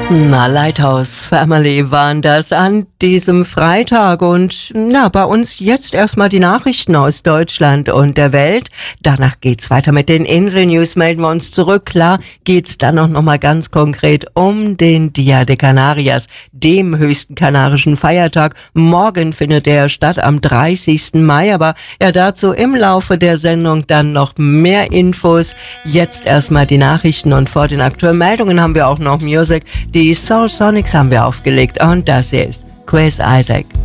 Na, Lighthouse Family waren das an diesem Freitag und bei uns jetzt erstmal die Nachrichten aus Deutschland und der Welt. Danach geht's weiter mit den Insel-News, melden wir uns zurück. Klar geht's dann noch mal ganz konkret um den Dia de Canarias, dem höchsten kanarischen Feiertag. Morgen findet er statt am 30. Mai, aber dazu im Laufe der Sendung dann noch mehr Infos. Jetzt erstmal die Nachrichten und vor den aktuellen Meldungen haben wir auch noch Music. Die Soul Sonics haben wir aufgelegt und das hier ist Chris Isaak.